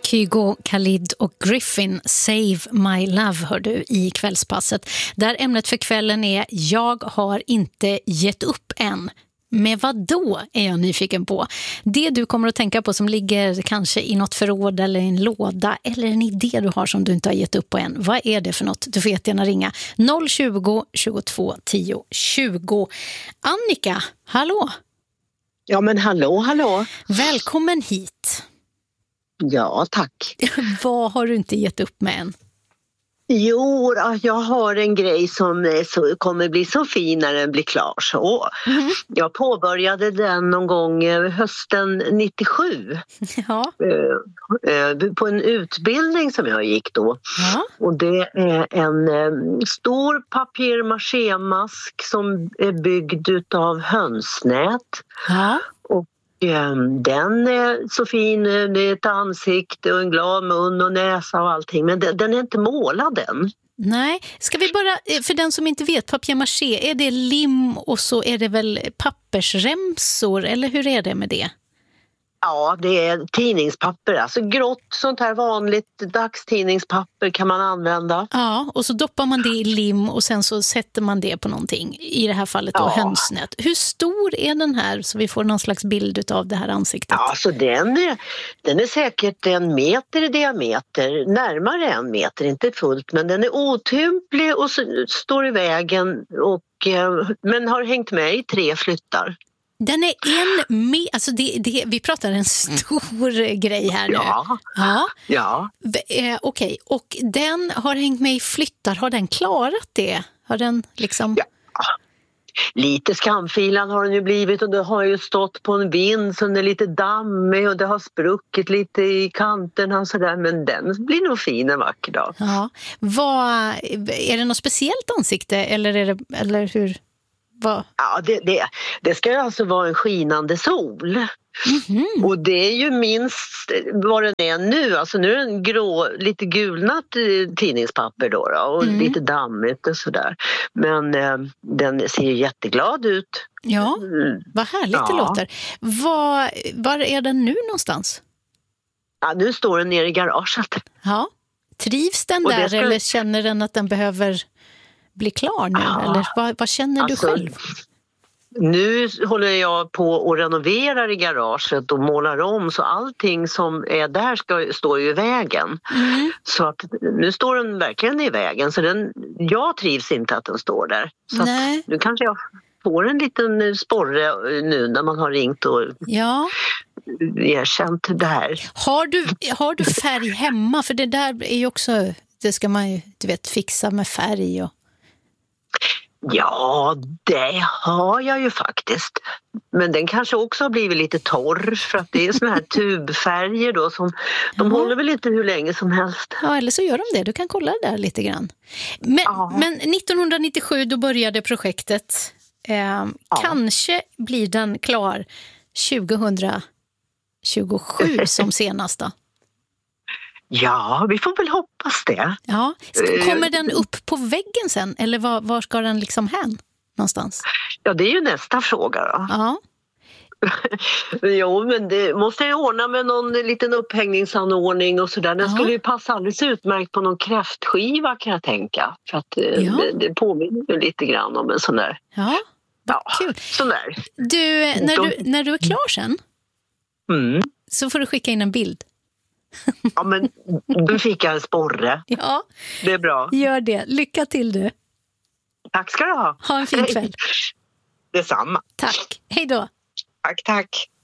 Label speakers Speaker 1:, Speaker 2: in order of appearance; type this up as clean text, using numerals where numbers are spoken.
Speaker 1: Kygo, Khalid och Griffin, Save My Love hör du i kvällspasset. Där ämnet för kvällen är Jag har inte gett upp än. Med vad då är jag nyfiken på. Det du kommer att tänka på som ligger kanske i något förråd eller i en låda eller en idé du har som du inte har gett upp på än. Vad är det för något? Du får jättegärna ringa 020 22 10 20. Annika, hallå?
Speaker 2: Ja men hallå.
Speaker 1: Välkommen hit.
Speaker 2: Ja, tack.
Speaker 1: Vad har du inte gett upp med än?
Speaker 2: Jo, jag har en grej som kommer bli så fin när den blir klar. Så. Jag påbörjade den någon gång hösten 97
Speaker 1: Ja.
Speaker 2: På en utbildning som jag gick då.
Speaker 1: Ja.
Speaker 2: Och det är en stor papier-maché-mask som är byggd av hönsnät.
Speaker 1: Ja.
Speaker 2: Den är så fin, det är ett ansikte och en glad mun och näsa och allting, men den är inte målad än.
Speaker 1: Nej, ska vi bara, för den som inte vet, papier-maché, är det lim och så är det väl pappersremsor, eller hur är det med det?
Speaker 2: Ja, det är tidningspapper, alltså grått sånt här vanligt dagstidningspapper kan man använda.
Speaker 1: Ja, och så doppar man det i lim och sen så sätter man det på någonting, i det här fallet då hönsnät. Hur stor är den här så vi får någon slags bild av det här ansiktet?
Speaker 2: Ja, så den är säkert 1 meter i diameter, närmare 1 meter, inte fullt, men den är otymplig och står i vägen men har hängt med i 3 flyttar.
Speaker 1: Den är alltså vi pratar en stor grej här nu.
Speaker 2: Ja.
Speaker 1: Okej, och den har hängt med i flyttar. Har den klarat det? Har den liksom...
Speaker 2: Ja. Lite skamfilad har den ju blivit och det har ju stått på en vind som är lite dammig och det har spruckit lite i kanterna och sådär, men den blir nog fin en vacker dag.
Speaker 1: Ja. Är det något speciellt ansikte eller hur?
Speaker 2: Ja, det ska ju alltså vara en skinande sol. Mm-hmm. Och det är ju minst vad den är nu. Alltså nu är den lite gulnat tidningspapper då och lite dammigt och sådär. Men den ser ju jätteglad ut.
Speaker 1: Ja, vad härligt det låter. Var är den nu någonstans?
Speaker 2: Ja, nu står den nere i garaget.
Speaker 1: Ja, trivs den där eller känner den att den behöver... bli klar nu, eller vad känner du själv?
Speaker 2: Nu håller jag på och renoverar i garaget och målar om så allting som är där står ju i vägen. Så att nu står den verkligen i vägen så jag trivs inte att den står där. Så att nu kanske jag får en liten sporre nu när man har ringt och erkänt det här.
Speaker 1: Har du färg hemma? För det där är ju också, det ska man ju fixa med färg och...
Speaker 2: Ja, det har jag ju faktiskt. Men den kanske också har blivit lite torr för att det är såna här tubfärger då som de håller väl inte hur länge som helst.
Speaker 1: Ja, eller så gör de det. Du kan kolla där lite grann. Men 1997 då började projektet. Kanske blir den klar 2027 som senast då?
Speaker 2: Ja, vi får väl hoppas det.
Speaker 1: Ja. Kommer den upp på väggen sen? Eller var ska den liksom hän någonstans?
Speaker 2: Ja, det är ju nästa fråga då.
Speaker 1: Ja.
Speaker 2: Jo, men det måste jag ordna med någon liten upphängningsanordning och sådär. Den skulle ju passa alldeles utmärkt på någon kräftskiva kan jag tänka. För att det påminner ju lite grann om en sån där.
Speaker 1: Ja, kul.
Speaker 2: Sån där.
Speaker 1: Du, när du är klar sen så får du skicka in en bild.
Speaker 2: Ja, men du fick jag en sporre.
Speaker 1: Ja.
Speaker 2: Det är bra.
Speaker 1: Gör det. Lycka till du.
Speaker 2: Tack ska du ha.
Speaker 1: Ha en fin kväll.
Speaker 2: Detsamma.
Speaker 1: Tack. Hej då.
Speaker 2: Tack.